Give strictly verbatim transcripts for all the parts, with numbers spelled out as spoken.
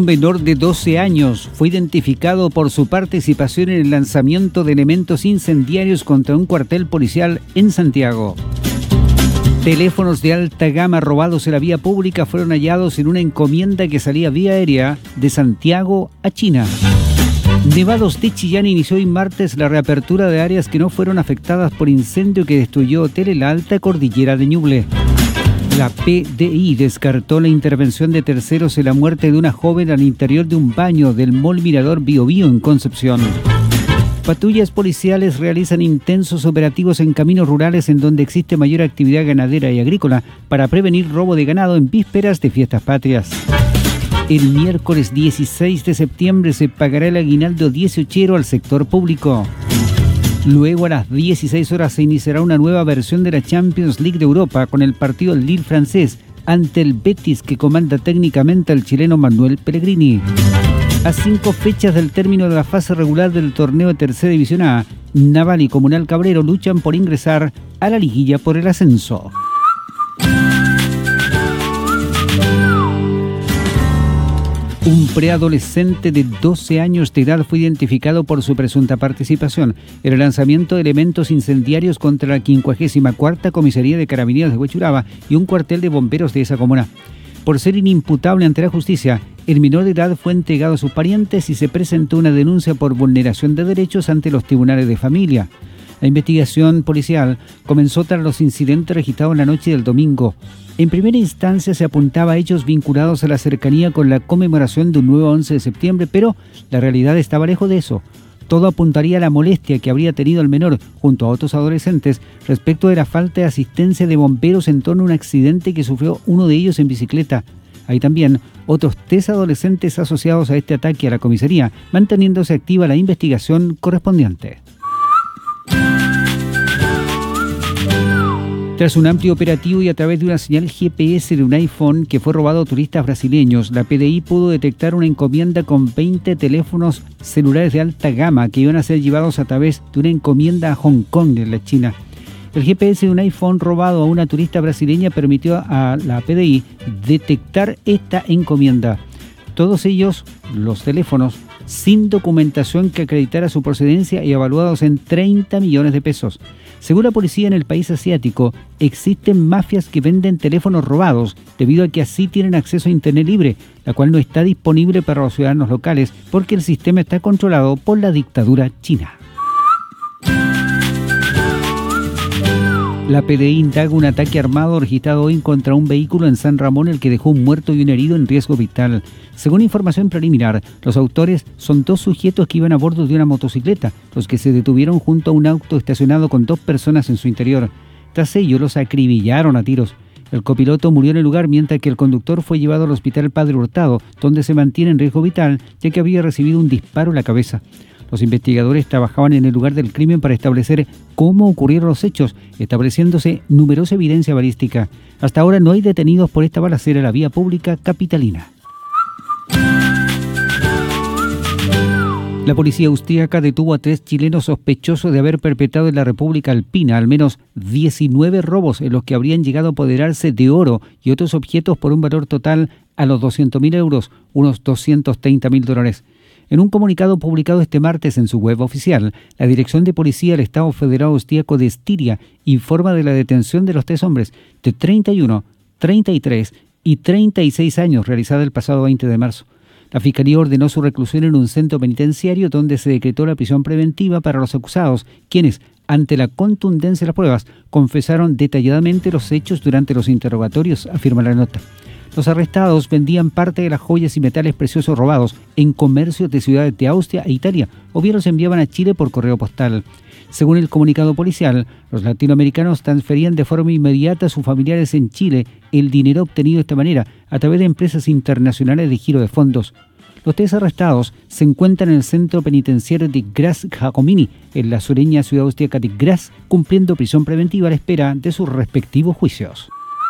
menor de doce años fue identificado por su participación en el lanzamiento de elementos incendiarios contra un cuartel policial en Santiago. Teléfonos de alta gama robados en la vía pública fueron hallados en una encomienda que salía vía aérea de Santiago a China. Nevados de Chillán inició hoy martes la reapertura de áreas que no fueron afectadas por incendio que destruyó hotel en la alta cordillera de Ñuble. La P D I descartó la intervención de terceros en la muerte de una joven al interior de un baño del Mall Mirador Bio Bio en Concepción. Patrullas policiales realizan intensos operativos en caminos rurales en donde existe mayor actividad ganadera y agrícola para prevenir robo de ganado en vísperas de fiestas patrias. El miércoles dieciséis de septiembre se pagará el aguinaldo dieciochero al sector público. Luego a las dieciséis horas se iniciará una nueva versión de la Champions League de Europa con el partido del Lille francés ante el Betis que comanda técnicamente al chileno Manuel Pellegrini. A cinco fechas del término de la fase regular del torneo de Tercera División A, Naval y Comunal Cabrero luchan por ingresar a la liguilla por el ascenso. Un preadolescente de doce años de edad fue identificado por su presunta participación en el lanzamiento de elementos incendiarios contra la quincuagésima cuarta Comisaría de Carabineros de Huechuraba y un cuartel de bomberos de esa comuna. Por ser inimputable ante la justicia, el menor de edad fue entregado a sus parientes y se presentó una denuncia por vulneración de derechos ante los tribunales de familia. La investigación policial comenzó tras los incidentes registrados en la noche del domingo. En primera instancia se apuntaba a hechos vinculados a la cercanía con la conmemoración de un nuevo once de septiembre, pero la realidad estaba lejos de eso. Todo apuntaría a la molestia que habría tenido el menor junto a otros adolescentes respecto de la falta de asistencia de bomberos en torno a un accidente que sufrió uno de ellos en bicicleta. Hay también otros tres adolescentes asociados a este ataque a la comisaría, manteniéndose activa la investigación correspondiente. Tras un amplio operativo y a través de una señal G P S de un iPhone que fue robado a turistas brasileños, la P D I pudo detectar una encomienda con veinte teléfonos celulares de alta gama que iban a ser llevados a través de una encomienda a Hong Kong, en la China. El G P S de un iPhone robado a una turista brasileña permitió a la P D I detectar esta encomienda. Todos ellos, los teléfonos, sin documentación que acreditara su procedencia y evaluados en treinta millones de pesos. Según la policía, en el país asiático existen mafias que venden teléfonos robados debido a que así tienen acceso a Internet libre, la cual no está disponible para los ciudadanos locales porque el sistema está controlado por la dictadura china. La P D I indaga un ataque armado registrado hoy contra un vehículo en San Ramón, el que dejó un muerto y un herido en riesgo vital. Según información preliminar, los autores son dos sujetos que iban a bordo de una motocicleta, los que se detuvieron junto a un auto estacionado con dos personas en su interior. Tras ello, los acribillaron a tiros. El copiloto murió en el lugar, mientras que el conductor fue llevado al hospital Padre Hurtado, donde se mantiene en riesgo vital, ya que había recibido un disparo en la cabeza. Los investigadores trabajaban en el lugar del crimen para establecer cómo ocurrieron los hechos, estableciéndose numerosa evidencia balística. Hasta ahora no hay detenidos por esta balacera en la vía pública capitalina. La policía austríaca detuvo a tres chilenos sospechosos de haber perpetrado en la República Alpina al menos diecinueve robos en los que habrían llegado a apoderarse de oro y otros objetos por un valor total a los doscientos mil euros, unos doscientos treinta mil dólares. En un comunicado publicado este martes en su web oficial, la Dirección de Policía del Estado Federado Austríaco de Estiria informa de la detención de los tres hombres de treinta y uno, treinta y tres y treinta y seis años realizada el pasado veinte de marzo. La Fiscalía ordenó su reclusión en un centro penitenciario donde se decretó la prisión preventiva para los acusados, quienes, ante la contundencia de las pruebas, confesaron detalladamente los hechos durante los interrogatorios, afirma la nota. Los arrestados vendían parte de las joyas y metales preciosos robados en comercios de ciudades de Austria e Italia, o bien los enviaban a Chile por correo postal. Según el comunicado policial, los latinoamericanos transferían de forma inmediata a sus familiares en Chile el dinero obtenido de esta manera a través de empresas internacionales de giro de fondos. Los tres arrestados se encuentran en el centro penitenciario de Graz-Jacomini, en la sureña ciudad austríaca de Graz, cumpliendo prisión preventiva a la espera de sus respectivos juicios.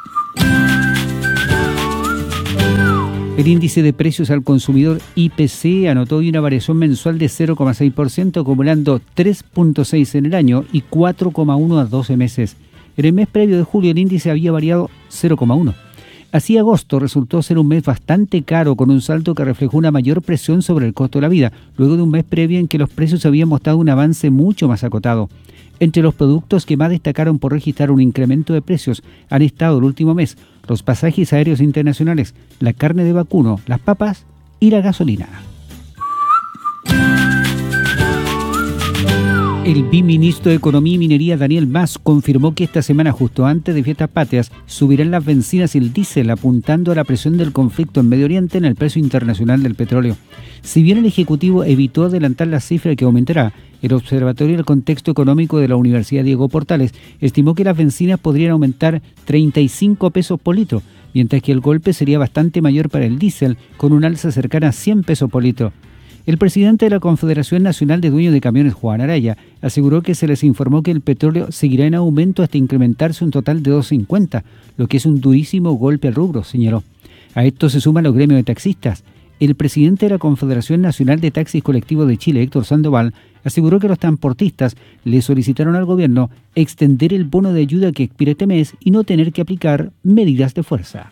El índice de precios al consumidor I P C anotó hoy una variación mensual de cero coma seis por ciento, acumulando tres punto seis en el año y cuatro coma uno a doce meses. En el mes previo de julio el índice había variado cero coma uno. Así, agosto resultó ser un mes bastante caro, con un salto que reflejó una mayor presión sobre el costo de la vida, luego de un mes previo en que los precios habían mostrado un avance mucho más acotado. Entre los productos que más destacaron por registrar un incremento de precios han estado el último mes los pasajes aéreos internacionales, la carne de vacuno, las papas y la gasolina. El viceministro de Economía y Minería, Daniel Mas, confirmó que esta semana, justo antes de Fiestas Patrias, subirán las bencinas y el diésel, apuntando a la presión del conflicto en Medio Oriente en el precio internacional del petróleo. Si bien el Ejecutivo evitó adelantar la cifra que aumentará, el Observatorio del Contexto Económico de la Universidad Diego Portales estimó que las bencinas podrían aumentar treinta y cinco pesos por litro, mientras que el golpe sería bastante mayor para el diésel, con un alza cercana a cien pesos por litro. El presidente de la Confederación Nacional de Dueños de Camiones, Juan Araya, aseguró que se les informó que el petróleo seguirá en aumento hasta incrementarse un total de dos cincuenta, lo que es un durísimo golpe al rubro, señaló. A esto se suman los gremios de taxistas. El presidente de la Confederación Nacional de Taxis Colectivos de Chile, Héctor Sandoval, aseguró que los transportistas le solicitaron al gobierno extender el bono de ayuda que expira este mes y no tener que aplicar medidas de fuerza.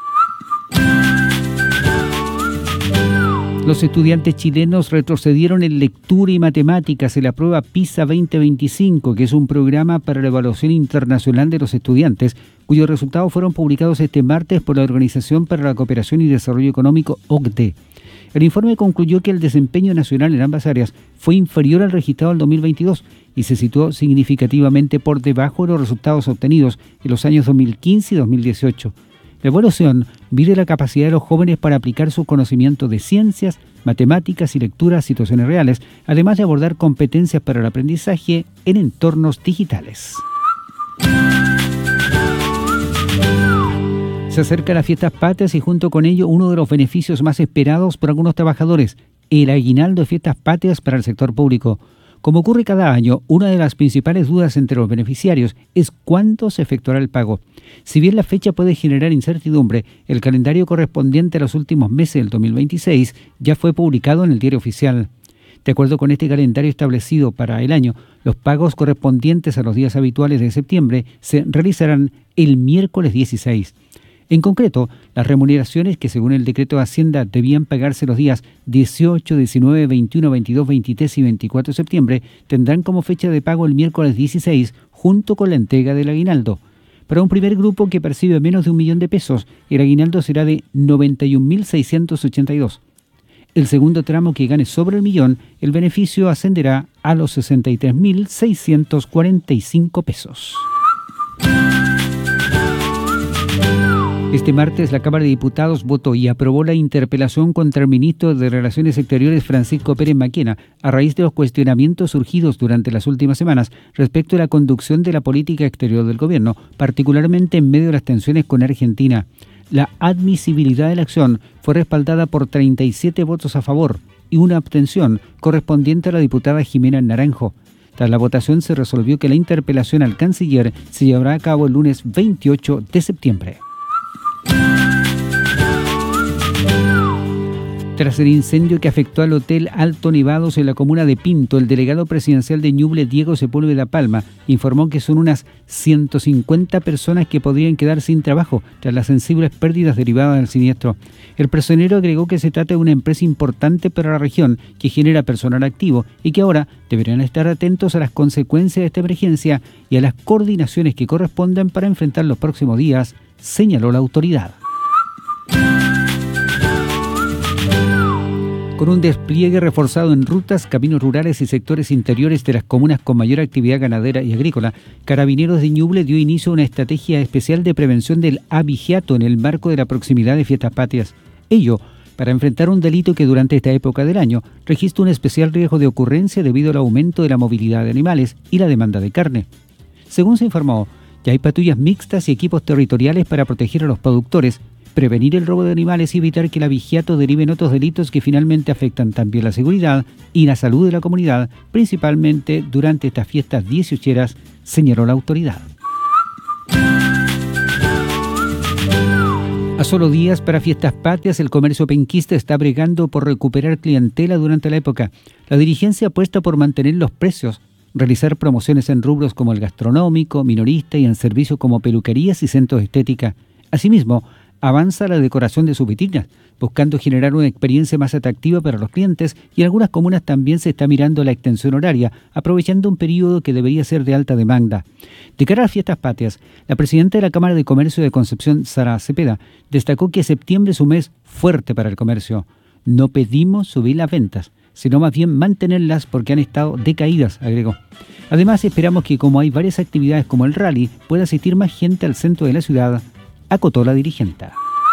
Los estudiantes chilenos retrocedieron en lectura y matemáticas en la prueba PISA veinte veinticinco, que es un programa para la evaluación internacional de los estudiantes, cuyos resultados fueron publicados este martes por la Organización para la Cooperación y Desarrollo Económico, O C D E. El informe concluyó que el desempeño nacional en ambas áreas fue inferior al registrado en dos mil veintidós y se situó significativamente por debajo de los resultados obtenidos en los años dos mil quince y dos mil dieciocho. La evaluación mide la capacidad de los jóvenes para aplicar sus conocimientos de ciencias, matemáticas y lectura a situaciones reales, además de abordar competencias para el aprendizaje en entornos digitales. Se acercan las fiestas patrias y junto con ello uno de los beneficios más esperados por algunos trabajadores, el aguinaldo de fiestas patrias para el sector público. Como ocurre cada año, una de las principales dudas entre los beneficiarios es cuándo se efectuará el pago. Si bien la fecha puede generar incertidumbre, el calendario correspondiente a los últimos meses del dos mil veintiséis ya fue publicado en el Diario Oficial. De acuerdo con este calendario establecido para el año, los pagos correspondientes a los días habituales de septiembre se realizarán el miércoles dieciséis. En concreto, las remuneraciones que según el decreto de Hacienda debían pagarse los días dieciocho, diecinueve, veintiuno, veintidós, veintitrés y veinticuatro de septiembre tendrán como fecha de pago el miércoles dieciséis junto con la entrega del aguinaldo. Para un primer grupo que percibe menos de un millón de pesos, el aguinaldo será de noventa y un mil seiscientos ochenta y dos. El segundo tramo que gane sobre el millón, el beneficio ascenderá a los sesenta y tres mil seiscientos cuarenta y cinco pesos. Este martes la Cámara de Diputados votó y aprobó la interpelación contra el ministro de Relaciones Exteriores, Francisco Pérez Maquena, a raíz de los cuestionamientos surgidos durante las últimas semanas respecto a la conducción de la política exterior del gobierno, particularmente en medio de las tensiones con Argentina. La admisibilidad de la acción fue respaldada por treinta y siete votos a favor y una abstención correspondiente a la diputada Jimena Naranjo. Tras la votación se resolvió que la interpelación al canciller se llevará a cabo el lunes veintiocho de septiembre. Tras el incendio que afectó al Hotel Alto Nevados en la comuna de Pinto, el delegado presidencial de Ñuble, Diego Sepúlveda Palma, informó que son unas ciento cincuenta personas que podrían quedar sin trabajo tras las sensibles pérdidas derivadas del siniestro. El personero agregó que se trata de una empresa importante para la región que genera personal activo y que ahora deberán estar atentos a las consecuencias de esta emergencia y a las coordinaciones que correspondan para enfrentar los próximos días, señaló la autoridad. Con un despliegue reforzado en rutas, caminos rurales y sectores interiores de las comunas con mayor actividad ganadera y agrícola, Carabineros de Ñuble dio inicio a una estrategia especial de prevención del abigeato en el marco de la proximidad de fiestas patrias. Ello para enfrentar un delito que durante esta época del año registra un especial riesgo de ocurrencia debido al aumento de la movilidad de animales y la demanda de carne. Según se informó, ya hay patrullas mixtas y equipos territoriales para proteger a los productores, prevenir el robo de animales y evitar que el abigeato derive en otros delitos que finalmente afectan también la seguridad y la salud de la comunidad, principalmente durante estas fiestas dieciocheras, señaló la autoridad. A solo días para fiestas patrias, el comercio penquista está bregando por recuperar clientela durante la época. La dirigencia apuesta por mantener los precios, realizar promociones en rubros como el gastronómico, minorista y en servicios como peluquerías y centros de estética. Asimismo, avanza la decoración de sus vitrinas, buscando generar una experiencia más atractiva para los clientes, y en algunas comunas también se está mirando la extensión horaria, aprovechando un periodo que debería ser de alta demanda. De cara a las fiestas patrias, la presidenta de la Cámara de Comercio de Concepción, Sara Cepeda, destacó que septiembre es un mes fuerte para el comercio. No pedimos subir las ventas, sino más bien mantenerlas porque han estado decaídas, agregó. Además, esperamos que como hay varias actividades como el rally, pueda asistir más gente al centro de la ciudad, acotó la dirigente.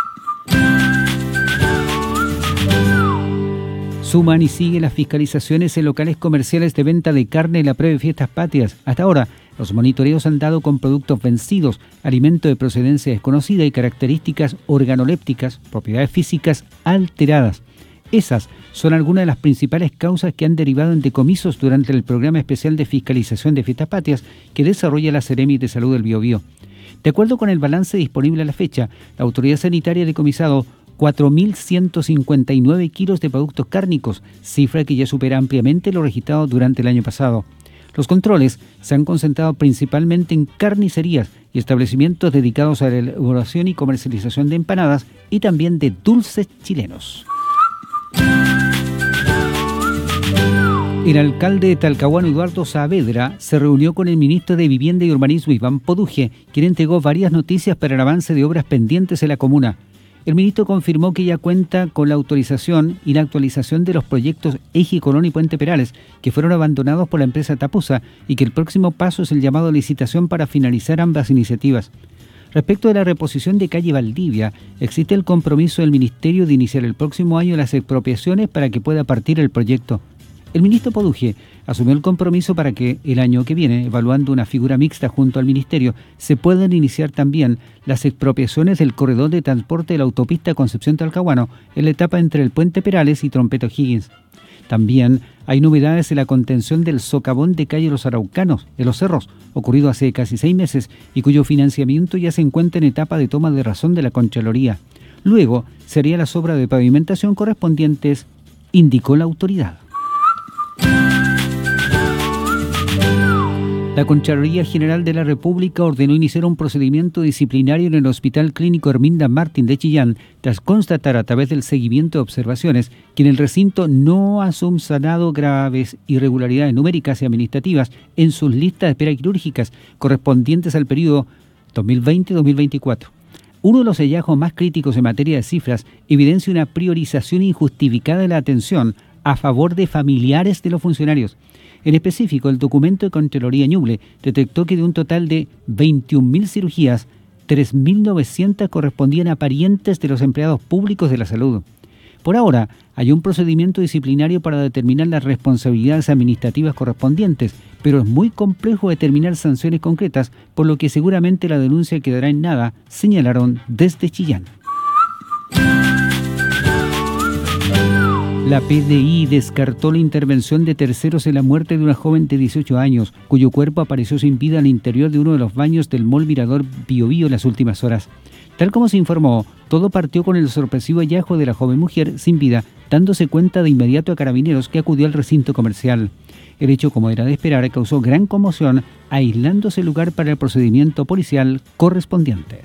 Suman y siguen las fiscalizaciones en locales comerciales de venta de carne en la previa fiestas patrias. Hasta ahora, los monitoreos han dado con productos vencidos, alimento de procedencia desconocida y características organolépticas, propiedades físicas alteradas. Esas son algunas de las principales causas que han derivado en decomisos durante el programa especial de fiscalización de fiestas patrias que desarrolla la Seremi de Salud del Biobío. De acuerdo con el balance disponible a la fecha, la autoridad sanitaria ha decomisado cuatro mil ciento cincuenta y nueve kilos de productos cárnicos, cifra que ya supera ampliamente lo registrado durante el año pasado. Los controles se han concentrado principalmente en carnicerías y establecimientos dedicados a la elaboración y comercialización de empanadas y también de dulces chilenos. El alcalde de Talcahuano, Eduardo Saavedra, se reunió con el ministro de Vivienda y Urbanismo, Iván Poduje, quien entregó varias noticias para el avance de obras pendientes en la comuna. El ministro confirmó que ya cuenta con la autorización y la actualización de los proyectos Eje Colón y Puente Perales, que fueron abandonados por la empresa Tapusa, y que el próximo paso es el llamado a licitación para finalizar ambas iniciativas. Respecto de la reposición de calle Valdivia, existe el compromiso del Ministerio de iniciar el próximo año las expropiaciones para que pueda partir el proyecto. El ministro Poduje asumió el compromiso para que el año que viene, evaluando una figura mixta junto al Ministerio, se puedan iniciar también las expropiaciones del corredor de transporte de la autopista Concepción-Talcahuano en la etapa entre el Puente Perales y Trompeta O'Higgins. También hay novedades en la contención del socavón de calle Los Araucanos, de Los Cerros, ocurrido hace casi seis meses y cuyo financiamiento ya se encuentra en etapa de toma de razón de la Contraloría. Luego serían las obras de pavimentación correspondientes, indicó la autoridad. La Contraloría General de la República ordenó iniciar un procedimiento disciplinario en el Hospital Clínico Herminda Martín de Chillán tras constatar a través del seguimiento de observaciones que en el recinto no ha subsanado graves irregularidades numéricas y administrativas en sus listas de espera quirúrgicas correspondientes al periodo dos mil veinte a dos mil veinticuatro. Uno de los hallazgos más críticos en materia de cifras evidencia una priorización injustificada de la atención a favor de familiares de los funcionarios. En específico, el documento de Contraloría Ñuble detectó que de un total de veintiún mil cirugías, tres mil novecientas correspondían a parientes de los empleados públicos de la salud. Por ahora, hay un procedimiento disciplinario para determinar las responsabilidades administrativas correspondientes, pero es muy complejo determinar sanciones concretas, por lo que seguramente la denuncia quedará en nada, señalaron desde Chillán. La P D I descartó la intervención de terceros en la muerte de una joven de dieciocho años, cuyo cuerpo apareció sin vida al interior de uno de los baños del Mall Mirador Biobío en las últimas horas. Tal como se informó, todo partió con el sorpresivo hallazgo de la joven mujer sin vida, dándose cuenta de inmediato a Carabineros, que acudió al recinto comercial. El hecho, como era de esperar, causó gran conmoción, aislándose el lugar para el procedimiento policial correspondiente.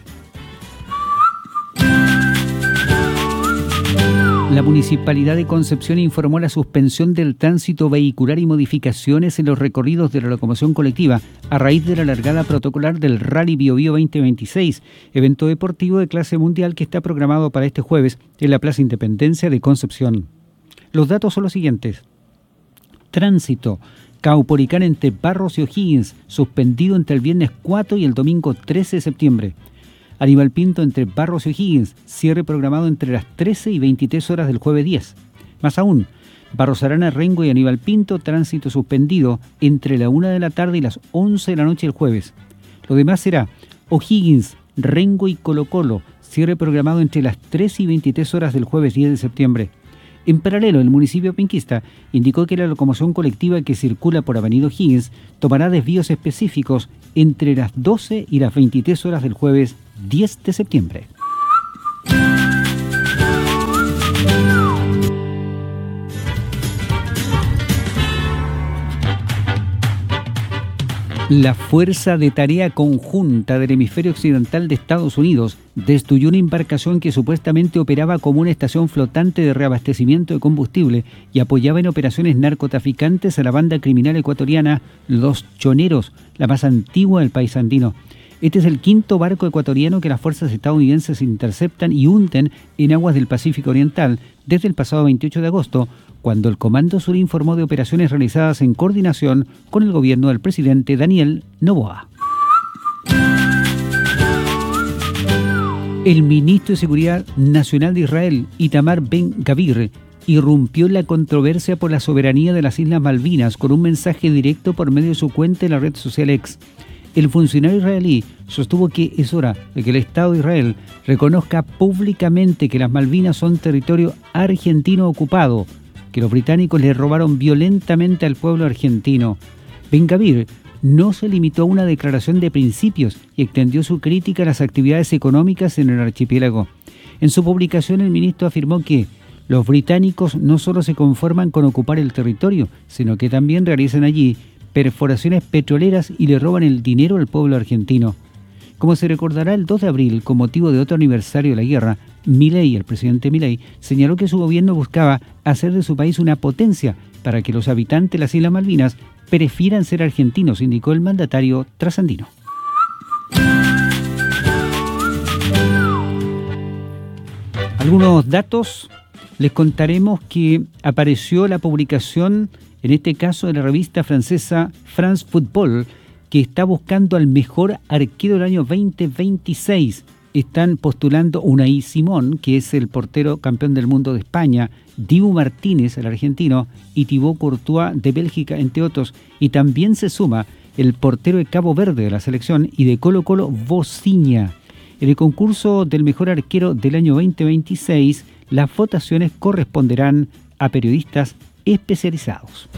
La Municipalidad de Concepción informó la suspensión del tránsito vehicular y modificaciones en los recorridos de la locomoción colectiva a raíz de la largada protocolar del Rally Biobío veinte veintiséis, evento deportivo de clase mundial que está programado para este jueves en la Plaza Independencia de Concepción. Los datos son los siguientes. Tránsito. Caupolicán entre Barros y O'Higgins, suspendido entre el viernes cuatro y el domingo trece de septiembre. Aníbal Pinto entre Barros y O'Higgins, cierre programado entre las trece y veintitrés horas del jueves diez. Más aún, Barros Arana, Rengo y Aníbal Pinto, tránsito suspendido entre la una de la tarde y las once de la noche el jueves. Lo demás será O'Higgins, Rengo y Colo Colo, cierre programado entre las trece y veintitrés horas del jueves diez de septiembre. En paralelo, el municipio penquista indicó que la locomoción colectiva que circula por Avenida O'Higgins tomará desvíos específicos entre las doce y las veintitrés horas del jueves diez de septiembre. La Fuerza de Tarea Conjunta del Hemisferio Occidental de Estados Unidos destruyó una embarcación que supuestamente operaba como una estación flotante de reabastecimiento de combustible y apoyaba en operaciones narcotraficantes a la banda criminal ecuatoriana Los Choneros, la más antigua del país andino. Este es el quinto barco ecuatoriano que las fuerzas estadounidenses interceptan y hunden en aguas del Pacífico Oriental desde el pasado veintiocho de agosto, cuando el Comando Sur informó de operaciones realizadas en coordinación con el gobierno del presidente Daniel Noboa. El ministro de Seguridad Nacional de Israel, Itamar Ben-Gavir, irrumpió en la controversia por la soberanía de las Islas Malvinas con un mensaje directo por medio de su cuenta en la red social X. El funcionario israelí sostuvo que es hora de que el Estado de Israel reconozca públicamente que las Malvinas son territorio argentino ocupado, que los británicos le robaron violentamente al pueblo argentino. Ben-Gavir no se limitó a una declaración de principios y extendió su crítica a las actividades económicas en el archipiélago. En su publicación, el ministro afirmó que los británicos no solo se conforman con ocupar el territorio, sino que también realizan allí perforaciones petroleras y le roban el dinero al pueblo argentino. Como se recordará, el dos de abril, con motivo de otro aniversario de la guerra, Milei, el presidente Milei, señaló que su gobierno buscaba hacer de su país una potencia para que los habitantes de las Islas Malvinas prefieran ser argentinos, indicó el mandatario trasandino. Algunos datos, les contaremos que apareció la publicación, en este caso de la revista francesa France Football, que está buscando al mejor arquero del año veinte veintiséis. Están postulando Unai Simón, que es el portero campeón del mundo de España, Dibu Martínez, el argentino, y Thibaut Courtois de Bélgica, entre otros. Y también se suma el portero de Cabo Verde de la selección y de Colo Colo, Vociña. En el concurso del mejor arquero del año veinte veintiséis, las votaciones corresponderán a periodistas especializados.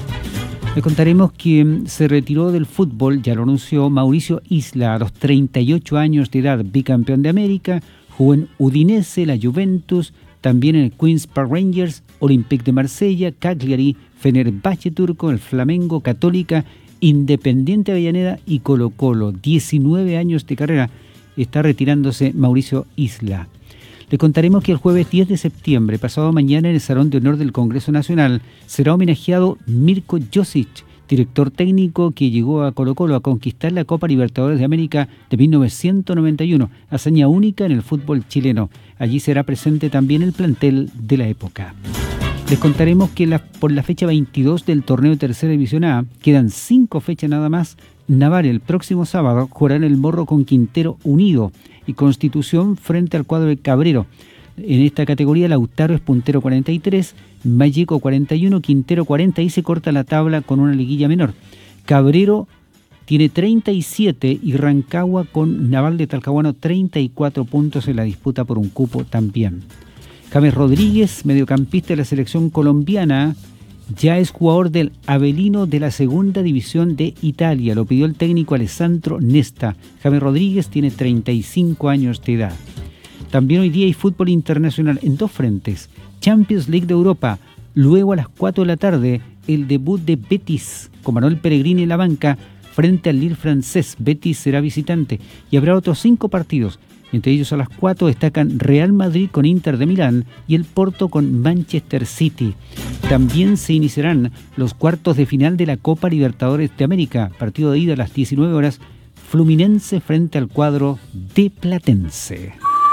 Le contaremos que se retiró del fútbol, ya lo anunció Mauricio Isla, a los treinta y ocho años de edad, bicampeón de América, jugó en Udinese, la Juventus, también en el Queens Park Rangers, Olympique de Marsella, Cagliari, Fenerbahce turco, el Flamengo, Católica, Independiente Avellaneda y Colo Colo. diecinueve años de carrera está retirándose Mauricio Isla. Le contaremos que el jueves diez de septiembre, pasado mañana, en el Salón de Honor del Congreso Nacional, será homenajeado Mirko Josic, director técnico que llegó a Colo Colo a conquistar la Copa Libertadores de América de mil novecientos noventa y uno, hazaña única en el fútbol chileno. Allí será presente también el plantel de la época. Les contaremos que la, por la fecha veintidós del torneo de Tercera División A, quedan cinco fechas nada más. Naval el próximo sábado jugará en el Morro con Quintero Unido y Constitución frente al cuadro de Cabrero. En esta categoría Lautaro es puntero cuarenta y tres, Malleco cuarenta y uno, Quintero cuarenta y se corta la tabla con una liguilla menor. Cabrero tiene treinta y siete y Rancagua con Naval de Talcahuano treinta y cuatro puntos en la disputa por un cupo también. James Rodríguez, mediocampista de la selección colombiana, ya es jugador del Avellino de la segunda división de Italia. Lo pidió el técnico Alessandro Nesta. James Rodríguez tiene treinta y cinco años de edad. También hoy día hay fútbol internacional en dos frentes. Champions League de Europa. Luego a las cuatro de la tarde, el debut de Betis, con Manuel Pellegrini en la banca, frente al Lille francés. Betis será visitante. Y habrá otros cinco partidos. Entre ellos a las cuatro destacan Real Madrid con Inter de Milán y el Porto con Manchester City. También se iniciarán los cuartos de final de la Copa Libertadores de América. Partido de ida a las diecinueve horas, Fluminense frente al cuadro de Platense.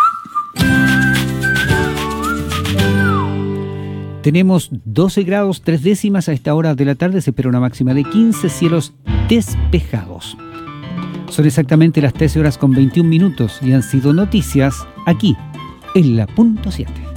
Tenemos doce grados tres décimas a esta hora de la tarde. Se espera una máxima de quince, cielos despejados. Son exactamente las trece horas con veintiún minutos y han sido noticias aquí en la punto siete.